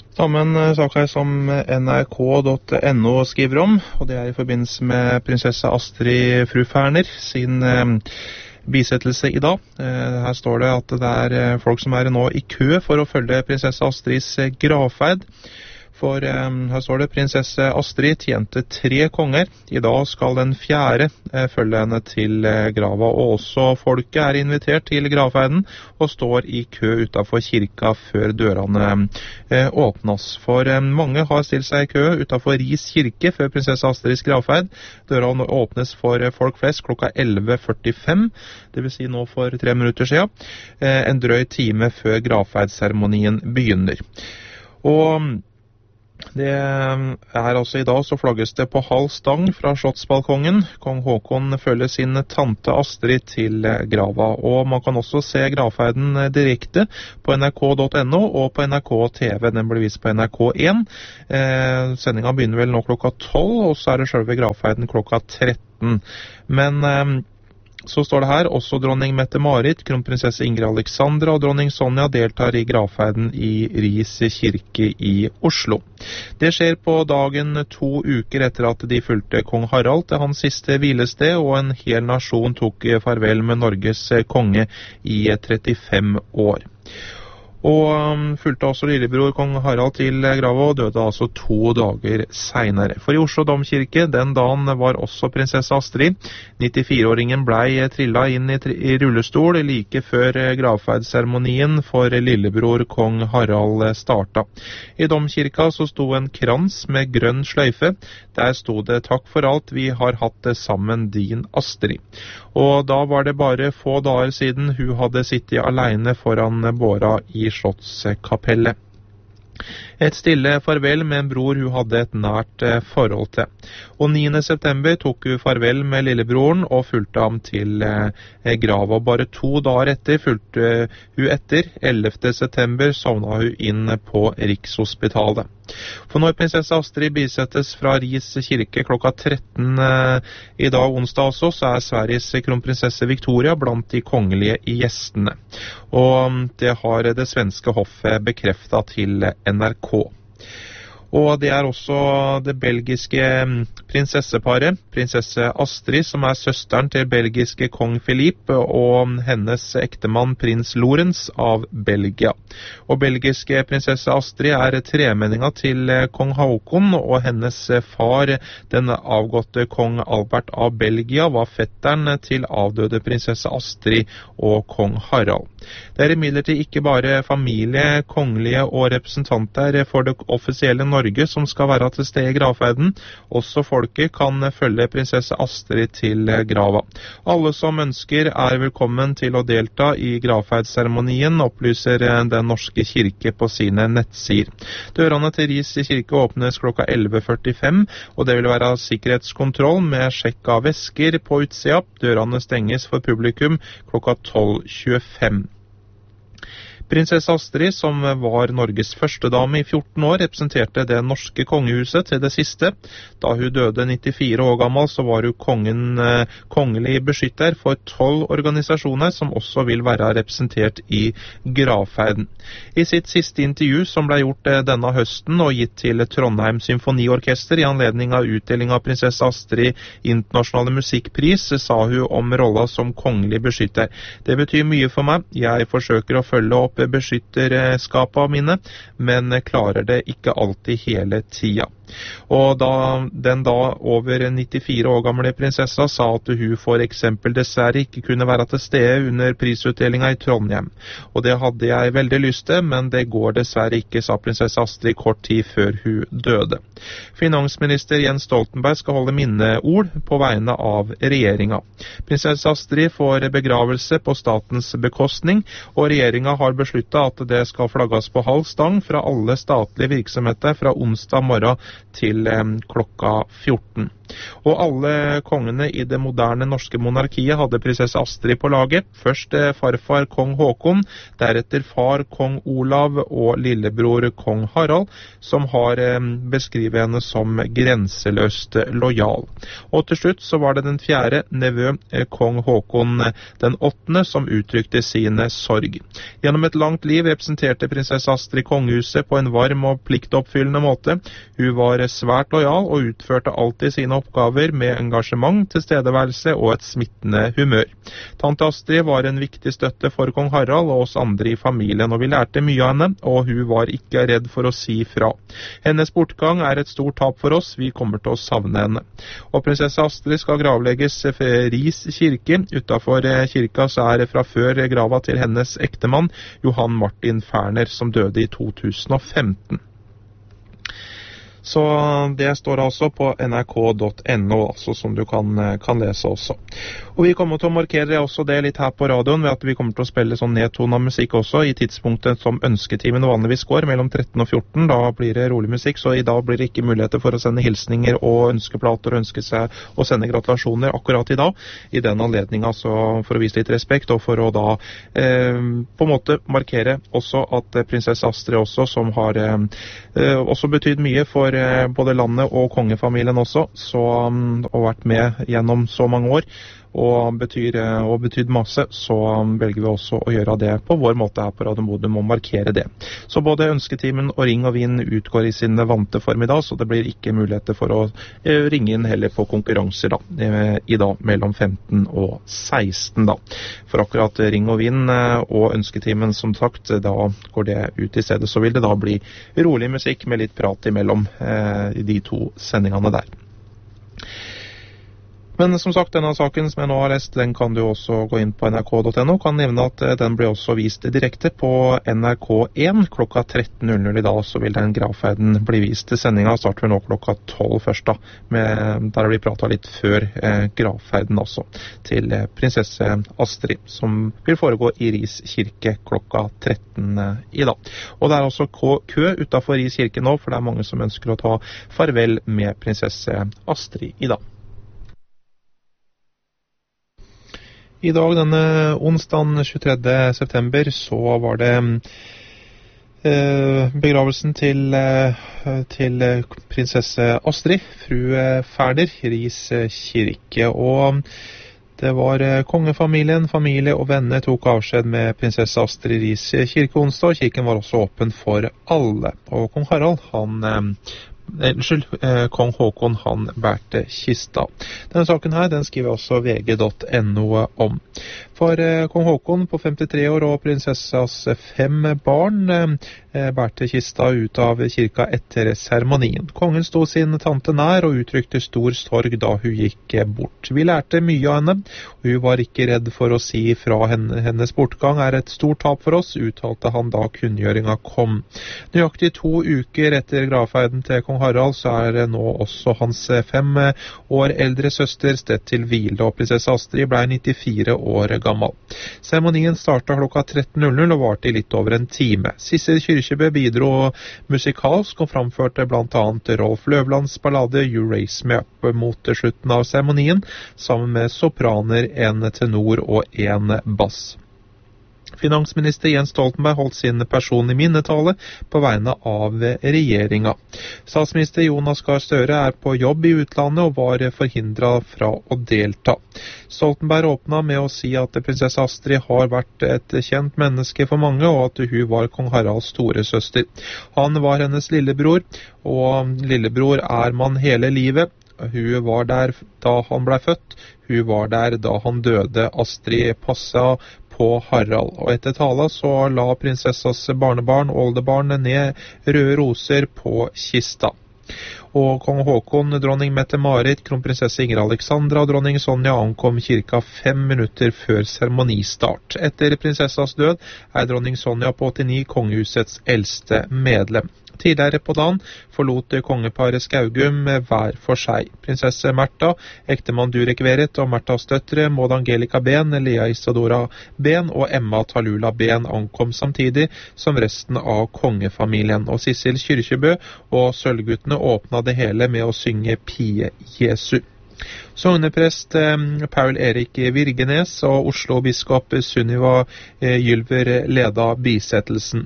Så har vi en sak her som nrk.no skriver om, og det er i forbindelse med prinsesse Astrid fru Ferner sin bisettelse i dag. Her står det at det er folk som er nå i kø for å følge prinsesse Astrids gravferd. For her står det, prinsesse Astrid tjente 3 konger. I dag skal den 4. følge henne til grava, og også folket er invitert til gravferden og står i kø utenfor kirka før dørene åpnes. For mange har stilt seg i kø utenfor Ris kirke før prinsesse Astrids gravferd. Dørene åpnes for folk flest klokka 11:45, det vil si nå for 3 minutter siden, en drøy time før gravferdsseremonien begynner. Og det er altså i dag så flagges det på halv stang fra slottsbalkongen. Kong Håkon følger sin tante Astrid til grava, og man kan også se gravferden direkte på nrk.no og på NRK TV. Den blir vist på NRK1. Sendingen begynner vel nå klokka 12, og så er det selve gravferden klokka 13. Men så står det her, også dronning Mette-Marit, kronprinsesse Ingrid Alexandra og dronning Sonja deltar i gravferden i Ris kirke i Oslo. Det skjer på dagen 2 uker etter at de fulgte kong Harald til hans siste hvilested, og en hel nasjon tok farvel med Norges konge i 35 år. Og fulgte også lillebror kong Harald til grava og døde altså 2 dager senere. For i Oslo domkirke den dagen var også prinsesse Astrid. 94-åringen ble trillet inn i rullestol like før gravferdsseremonien for lillebror kong Harald starta. I domkirka så sto en krans med grønn sløyfe. Der sto det «Takk for alt, vi har hatt det sammen, din Astrid». Og da var det bare få dager siden hun hadde sittet alene foran båra i Slottskapellet. Et stille farvel med en bror hun hadde et nært forhold til. Og 9. september tok hun farvel med lillebroren og fulgte ham til grava. Bare 2 dager etter fulgte hun etter. 11. september sovna hun inn på Rikshospitalet. For når prinsesse Astrid bisettes fra Ris kirke klokka 13 i dag onsdag også, så er Sveriges kronprinsesse Victoria blant de kongelige gjestene. Og det har det svenske hoffet bekreftet til NRK. Og det er også det belgiske prinsesseparet, prinsesse Astrid, som er søsteren til belgiske kong Philippe, og hennes ektemann prins Lorenz av Belgia. Og belgiske prinsesse Astrid er tremenninga til kong Håkon, og hennes far, den avgåtte kong Albert av Belgia, var fetteren til avdøde prinsesse Astrid og kong Harald. Det er imidlertid ikke bare familie, kongelige og representanter for det offisielle Norge som skal være til stede i gravferden. Også folket kan følge prinsesse Astrid til grava. Alle som ønsker er velkommen til å delta i gravferdsseremonien, opplyser Den norske kirke på sine nettsider. Dørene til Ris kirke åpnes klokka 11:45, og det vil være sikkerhetskontroll med sjekk av vesker på utsida. Dørene stenges for publikum klokka 12:25. Prinsesse Astrid, som var Norges første dame i 14 år, representerte det norske kongehuset til det siste. Da hun døde 94 år gammel, så var hun kongelig beskytter for 12 organisasjoner, som også vil være representert i gravferden. I sitt siste intervju, som ble gjort denne høsten og gitt til Trondheim Symfoniorkester i anledning av utdeling av prinsesse Astrid internasjonale musikkpris, sa hun om rollen som kongelig beskytter. Det betyr mye for meg. Jeg forsøker å følge opp beskytterskapene mine, men klarer det ikke alltid hele tida. Og den da over 94 år gamle prinsessa sa at hun for eksempel dessverre ikke kunne være til stede under prisutdelinga i Trondheim. Og det hadde jeg veldig lyst til, men det går dessverre ikke, sa prinsesse Astrid kort tid før hun døde. Finansminister Jens Stoltenberg skal holde minneord på vegne av regjeringa. Prinsesse Astrid får begravelse på statens bekostning, og regjeringa har besluttet at det skal flagges på halv stang fra alle statlige virksomheter fra onsdag morgen til klokka 14. Og alle kongene i det moderne norske monarkiet hadde prinsesse Astrid på laget. Først farfar kong Håkon, deretter far kong Olav og lillebror kong Harald, som har beskrivet henne som grenseløst lojal. Og til slutt så var det den fjerde nevø, kong Håkon den 8., som uttrykte sin sorg. Gjennom et langt liv representerte prinsesse Astrid kongehuset på en varm og pliktoppfyllende måte. Hun var svært lojal og utførte alltid sine oppgaver med engasjement, tilstedeværelse og et smittende humør. Tante Astrid var en viktig støtte for kong Harald og oss andre i familien, og vi lærte mye av henne, og hun var ikke redd for å si fra. Hennes bortgang er et stort tap for oss, vi kommer til å savne henne. Og prinsesse Astrid skal gravlegges Ris kirke. Utenfor kirka så er det fra før grava til hennes ektemann, Johan Martin Ferner, som døde i 2015. Så det står altså på nrk.no, altså, som du kan lese også. Og vi kommer til å markere også det litt her på radioen, ved at vi kommer til å spille sånn nedtonet musikk også, i tidspunktet som ønsketimen vanligvis går, mellom 13 og 14. Da blir det rolig musikk, så i dag blir det ikke muligheter for å sende hilsninger og ønskeplater og ønske seg å sende gratulasjoner akkurat i dag, i den anledningen, altså, for å vise litt respekt, og for å da på en måte markere også at prinsesse Astrid også, som har også betydd mye for både landet og kongefamilien også, og vært med gjennom så mange år, og betydd masse, så velger vi også å gjøre det på vår måte her på Radio Modum og markere det. Så både ønsketimen og Ring og Vinn utgår i sin vante form i dag, så det blir ikke muligheter for å ringe inn heller på konkurranser da, i dag mellom 15 og 16 da. For akkurat Ring og Vinn og ønsketimen, som sagt, da går det ut i stedet, så vil det da bli rolig musikk med litt prat imellom de to sendingene der. Men som sagt, denne saken som jeg nå har lest, den kan du også gå inn på nrk.no. Kan nevne at den ble også vist direkte på NRK1 klokka 13.00 i dag, så vil den gravferden bli vist. Sendingen starter nå klokka 12 først da, der vi pratet litt før gravferden også, til prinsesse Astrid, som vil foregå i Ris kirke klokka 13 i dag. Og det er også kø utenfor Ris kirke nå, for det er mange som ønsker å ta farvel med prinsesse Astrid i dag. I dag, denne onsdagen 23. september, så var det begravelsen til prinsesse Astrid, fru Ferner, Ris kirke, og det var kongefamilien, familie og venner tok avskjed med prinsesse Astrid Ris kirke onsdag, og kirken var også åpen for alle. Og kong Harald, kong Håkon, han bærte kista. Denne saken her, den skriver også vg.no om. For kong Håkon på 53 år og prinsessas 5 barn bærte kista ut av kirka etter seremonien. Kongen sto sin tante nær og uttrykte stor sorg da hun gikk bort. Vi lærte mye av henne, og hun var ikke redd for å si fra. Hennes bortgang er et stort tap for oss, uttalte han da kunngjøringa kom. Nøyaktig 2 uker etter gravferden til kong Harald, så er nå også hans 5 år eldre søster stedt til hvile, og prinsesse Astrid ble 94 år gammel. Seremonien startet klokka 13.00 og varte i litt over en time. Sissel Kyrkjebø bidro musikalsk og framførte blant annet Rolf Løvlands ballade You Raise Me Up mot slutten av seremonien, sammen med sopraner, en tenor og en bass. Finansminister Jens Stoltenberg holdt sin personlige minnetale på vegne av regjeringa. Statsminister Jonas Gahr Støre er på jobb i utlandet og var forhindret fra å delta. Stoltenberg åpnet med å si at prinsesse Astrid har vært et kjent menneske for mange, og at hun var kong Haralds store søster. Han var hennes lillebror, og lillebror er man hele livet. Hun var der da han ble født, hun var der da han døde. Astrid passet på Harald, og etter tala så la prinsessas barnebarn og oldebarn ned røde roser på kista. Og kong Håkon, dronning Mette-Marit, kronprinsesse Ingrid Alexandra og dronning Sonja ankom kirka 5 minutter før seremonistart. Etter prinsessas død er dronning Sonja på 89 kongehusets eldste medlem. Tidligere på dagen forlot kongeparet Skaugum hver for seg. Prinsesse Märtha, ektemann Durek Verrett og Märthas døtre Maud Angelica Behn, Lea Isadora Behn og Emma Tallulah Behn ankom samtidig som resten av kongefamilien. Og Sissel Kyrkjebø og Sølvguttene åpna det hele med å synge Pie Jesu. Sogneprest Paul Erik Virgenes og Oslo-biskop Sunniva Gylver leda bisettelsen.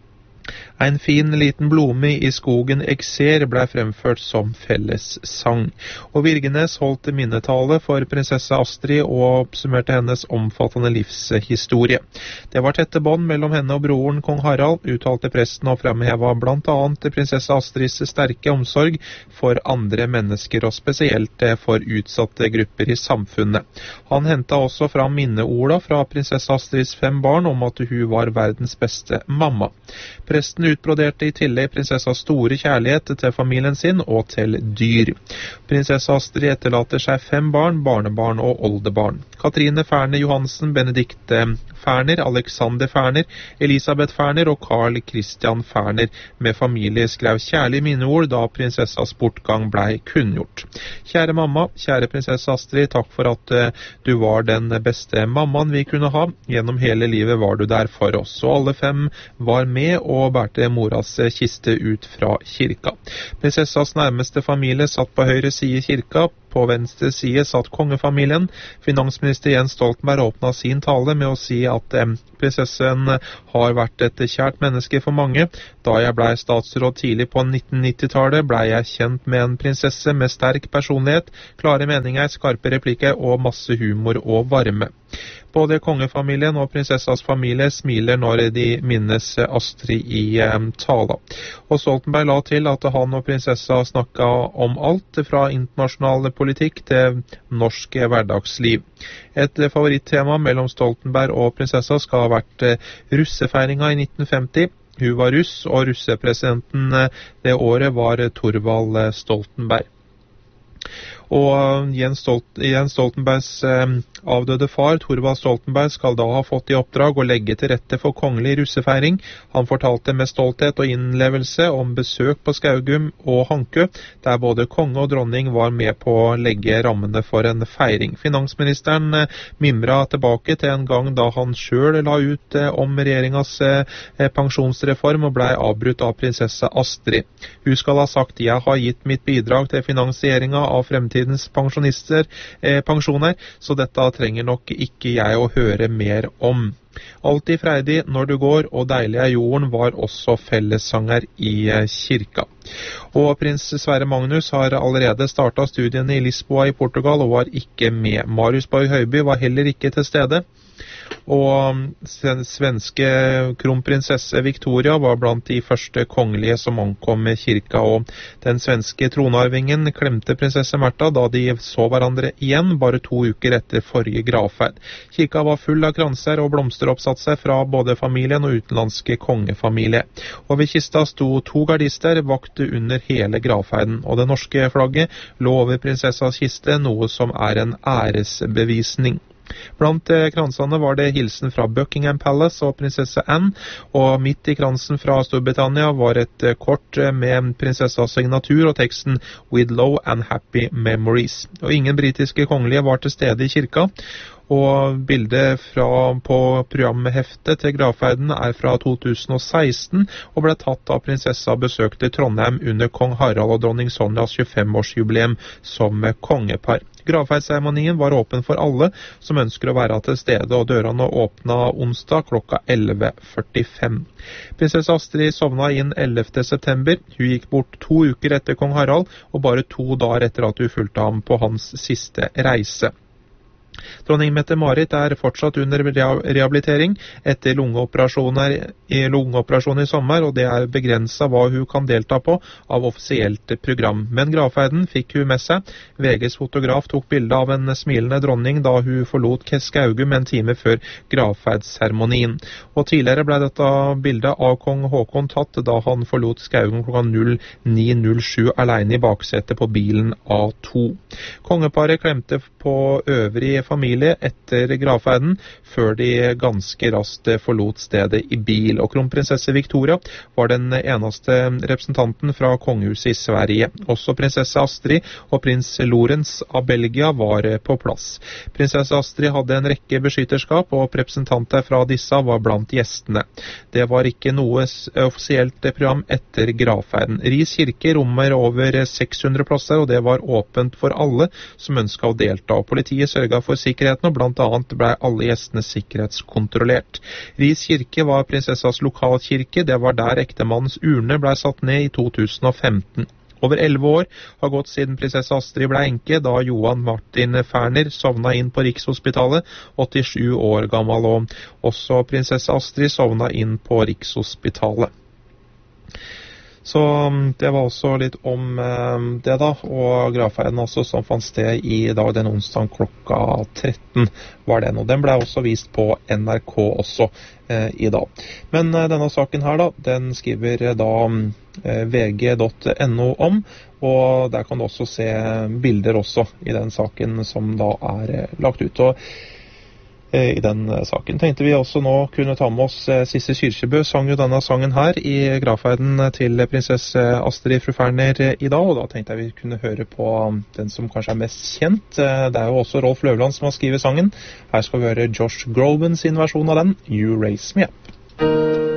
En fin liten blome i skogen Ekser ble fremført som fellessang, og Virgenes holdt minnetale for prinsesse Astrid og oppsummerte hennes omfattende livshistorie. Det var tette bånd mellom henne og broren kong Harald, uttalte presten og fremheva blant annet prinsesse Astrids sterke omsorg for andre mennesker og spesielt for utsatte grupper i samfunnet. Han hentet også fram minneorda fra prinsesse Astrids 5 barn om at hun var verdens beste mamma. Presten utbroderte i tillegg prinsessas store kjærlighet til familien sin og til dyr. Prinsesse Astrid etterlater seg 5 barn, barnebarn og oldebarn. Katrine Ferner Johansen, Benedikte Ferner, Alexander Ferner, Elisabeth Ferner og Carl Christian Ferner med familie skrev kjærlige minneord da prinsessas bortgang blei kunngjort. Kjære mamma, kjære prinsesse Astrid, takk for at du var den beste mammaen vi kunne ha. Gjennom hele livet var du der for oss. Og alle 5 var med og bærte moras kiste ut fra kirka. Prinsessas nærmeste familie satt på høyre side i kirka, på venstre side satt kongefamilien. Finansminister Jens Stoltenberg åpnet sin tale med å si at prinsessen har vært et kjært menneske for mange. Da jeg ble statsråd tidlig på 1990-tallet, ble jeg kjent med en prinsesse med sterk personlighet, klare meninger, skarpe replikker og masse humor og varme. Både kongefamilien og prinsessas familie smiler når de minnes Astrid i tala. Og Stoltenberg la til at han og prinsessa snakket om alt fra internasjonal politikk til norsk hverdagsliv. Et favorittema mellom Stoltenberg og prinsessa skal ha vært russefeiringa i 1950. Hun var russ, og russepresidenten det året var Thorvald Stoltenberg. Og Jens Stoltenbergs avdøde far, Thorvald Stoltenberg, skal da ha fått i oppdrag å legge til rette for kongelig russefeiring. Han fortalte med stolthet og innlevelse om besøk på Skaugum og Hankø, der både konge og dronning var med på å legge rammene for en feiring. Finansministeren mimra tilbake til en gang da han selv la ut om regjeringas pensjonsreform og ble avbrutt av prinsesse Astrid. Hun skal ha sagt: «Jeg har gitt mitt bidrag til finansieringa av fremtidens pensjoner, så dette trenger nok ikke jeg å høre mer om. Alltid freidig når du går, og deilig er jorden var også fellessanger i kirka.» Og prins Sverre Magnus har allerede startet studiene i Lisboa i Portugal og var ikke med. Marius Borg Høiby var heller ikke til stede. Og den svenske kronprinsesse Victoria var blant de første kongelige som ankom med kirka, og den svenske tronarvingen klemte prinsesse Märtha da de så hverandre igjen bare 2 uker etter forrige gravferd. Kirka var full av kranser og blomsteroppsatser fra både familien og utenlandske kongefamilie. Og ved kista sto 2 gardister vakt under hele gravferden, og det norske flagget lå over prinsessas kiste, noe som er en æresbevisning. Blant kransene var det hilsen fra Buckingham Palace og prinsesse Anne, og midt i kransen fra Storbritannia var et kort med prinsessas signatur og teksten «With love and happy memories». Og ingen britiske kongelige var til stede i kirka, og bildet på programheftet til gravferden er fra 2016 og ble tatt av prinsessa besøkte Trondheim under kong Harald og dronning Sonjas 25-årsjubileum som kongepar. Gravferdsseremonien var åpen for alle som ønsker å være til stede, og dørene åpnet onsdag klokka 11:45. Prinsesse Astrid sovna inn 11. september. Hun gikk bort 2 uker etter kong Harald, og bare 2 dager etter at hun fulgte ham på hans siste reise. Dronning Mette-Marit er fortsatt under rehabilitering etter lungeoperasjon i sommer, og det er begrenset hva hun kan delta på av offisielt program. Men gravferden fikk hun med seg. VGs fotograf tok bilde av en smilende dronning da hun forlot Skaugum en time før gravferdsseremonien. Og tidligere ble dette bildet av kong Håkon tatt da han forlot Skaugum klokka 09:07 alene i baksetet på bilen A2. Kongeparet klemte på øvrig familie etter gravferden, før de ganske raskt forlot stedet i bil. Og kronprinsesse Victoria var den eneste representanten fra kongehuset i Sverige. Også prinsesse Astrid og prins Lorenz av Belgia var på plass. Prinsesse Astrid hadde en rekke beskytterskap, og representanter fra disse var blant gjestene. Det var ikke noe offisielt program etter gravferden. Ris kirke rommer over 600 plasser, og det var åpent for alle som ønsket å delta. Og politiet sørget for sikkerheten, og blant annet ble alle gjestene sikkerhetskontrollert. Ris kirke var prinsessas lokalkirke. Det var der ektemannens urne ble satt ned i 2015. Over 11 år har gått siden prinsesse Astrid ble enke, da Johan Martin Ferner sovna inn på Rikshospitalet, 87 år gammel, og også prinsesse Astrid sovna inn på Rikshospitalet. Så det var også litt om det da, og gravferden altså som fant sted i dag den onsdag klokka 13 var den, og den ble også vist på NRK også i dag. Men denne saken her da, den skriver da vg.no om, og der kan du også se bilder også i den saken som da lagt ut. Og i den saken tenkte vi også nå kunne ta med oss Sissel Kyrkjebø, sang jo denne sangen her i gravferden til prinsesse Astrid fru Ferner i dag, og da tenkte jeg vi kunne høre på den som kanskje mest kjent. Det jo også Rolf Løvland som har skrevet sangen. Her skal vi høre Josh Groban sin versjon av den, You Raise Me Up.